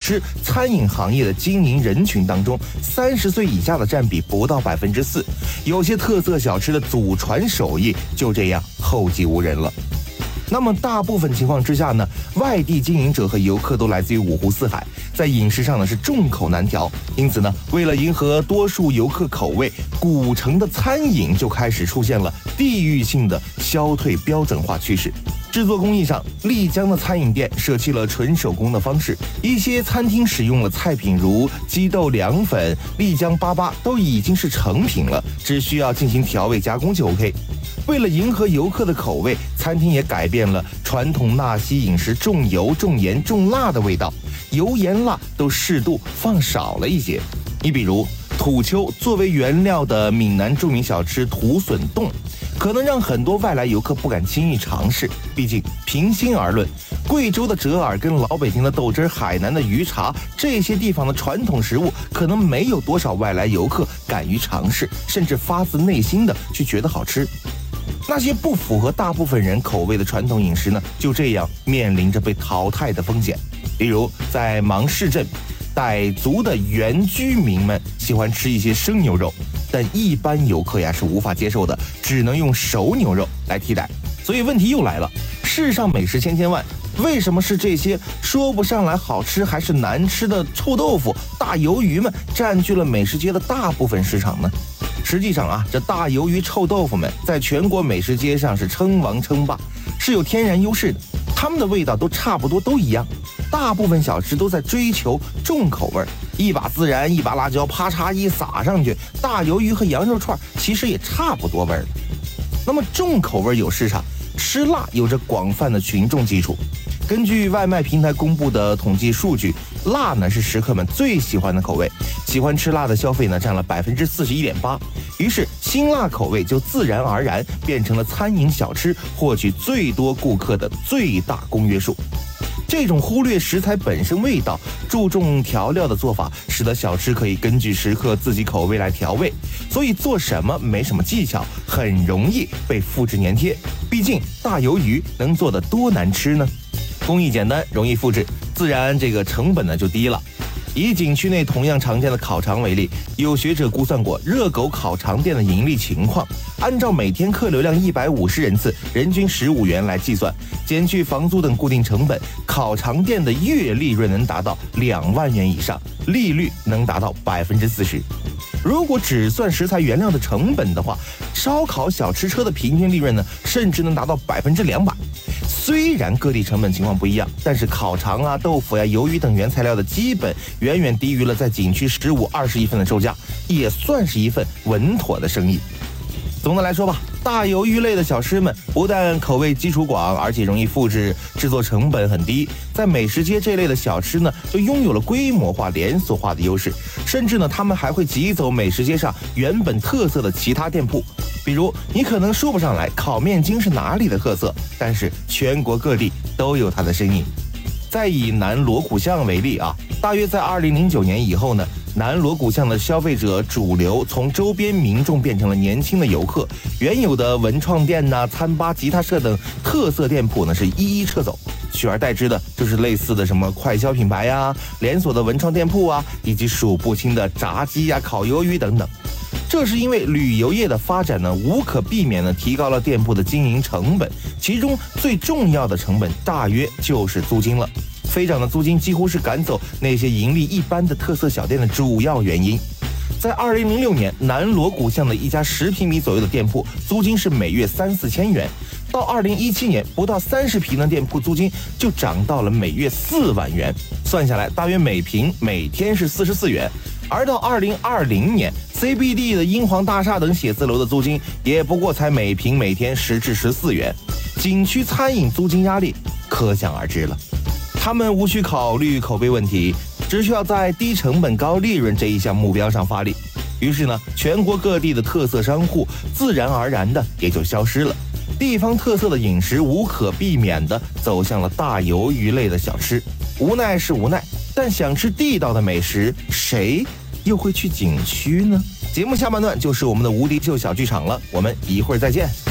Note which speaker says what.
Speaker 1: 吃餐饮行业的经营人群当中，30岁以下的占比不到4%，有些特色小吃的祖传手艺就这样后继无人了。那么大部分情况之下呢，外地经营者和游客都来自于五湖四海，在饮食上呢是众口难调，因此呢，为了迎合多数游客口味，古城的餐饮就开始出现了地域性的消退标准化趋势。制作工艺上，丽江的餐饮店舍弃了纯手工的方式，一些餐厅使用了菜品如鸡豆凉粉、丽江粑都已经是成品了，只需要进行调味加工就 OK。为了迎合游客的口味，餐厅也改变了传统纳西饮食重油、重盐、重辣的味道，油盐辣都适度放少了一些。你比如土丘作为原料的闽南著名小吃土笋冻，可能让很多外来游客不敢轻易尝试。毕竟平心而论，贵州的折耳跟老北京的豆汁、海南的鱼茶，这些地方的传统食物，可能没有多少外来游客敢于尝试，甚至发自内心的去觉得好吃。那些不符合大部分人口味的传统饮食呢，就这样面临着被淘汰的风险。例如在芒市镇，傣族的原居民们喜欢吃一些生牛肉，但一般游客呀是无法接受的，只能用熟牛肉来替代。所以问题又来了，世上美食千千万，为什么是这些说不上来好吃还是难吃的臭豆腐、大鱿鱼们占据了美食街的大部分市场呢？实际上啊，这大鱿鱼、臭豆腐们在全国美食街上是称王称霸，是有天然优势的。它们的味道都差不多，都一样。大部分小吃都在追求重口味，一把孜然，一把辣椒，啪嚓一撒上去，大鱿鱼和羊肉串其实也差不多味儿。那么重口味有市场，吃辣有着广泛的群众基础。根据外卖平台公布的统计数据，辣呢是食客们最喜欢的口味，喜欢吃辣的消费呢占了41.8%。于是辛辣口味就自然而然变成了餐饮小吃获取最多顾客的最大公约数。这种忽略食材本身味道、注重调料的做法，使得小吃可以根据食客自己口味来调味，所以做什么没什么技巧，很容易被复制粘贴。毕竟大鱿鱼能做得多难吃呢？工艺简单，容易复制，自然这个成本呢就低了。以景区内同样常见的烤肠为例，有学者估算过热狗烤肠店的盈利情况，按照每天客流量150人次，人均15元来计算，减去房租等固定成本，烤肠店的月利润能达到2万元以上，利率能达到40%。如果只算食材原料的成本的话，烧烤小吃车的平均利润呢，甚至能达到200%。虽然各地成本情况不一样，但是烤肠啊、豆腐呀、鱿鱼等原材料的基本远远低于了在景区15、20一份的售价，也算是一份稳妥的生意。总的来说吧，大鱿鱼类的小吃们不但口味基础广，而且容易复制，制作成本很低，在美食街这类的小吃呢，就拥有了规模化、连锁化的优势，甚至呢，他们还会挤走美食街上原本特色的其他店铺。比如，你可能说不上来烤面筋是哪里的特色，但是全国各地都有它的身影。再以南锣鼓巷为例啊，大约在2009年以后呢，南锣鼓巷的消费者主流从周边民众变成了年轻的游客，原有的文创店呐、餐吧、吉他社等特色店铺呢是一一撤走，取而代之的就是类似的什么快消品牌呀、连锁的文创店铺啊，以及数不清的炸鸡呀、烤鱿鱼等等。这是因为旅游业的发展呢，无可避免地提高了店铺的经营成本，其中最重要的成本大约就是租金了。飞涨的租金几乎是赶走那些盈利一般的特色小店的主要原因。在2006年，南锣鼓巷的一家10平米左右的店铺，租金是每月3、4千元。到2017年，不到30平的店铺租金就涨到了每月4万元，算下来大约每平每天是44元。而到2020年 ，CBD 的英皇大厦等写字楼的租金也不过才每平每天10至14元，景区餐饮租金压力可想而知了。他们无需考虑口碑问题，只需要在低成本高利润这一项目标上发力。于是呢，全国各地的特色商户自然而然的也就消失了，地方特色的饮食无可避免的走向了大鱿鱼类的小吃。无奈是无奈，但想吃地道的美食，谁又会去景区呢？节目下半段就是我们的无敌秀小剧场了，我们一会儿再见。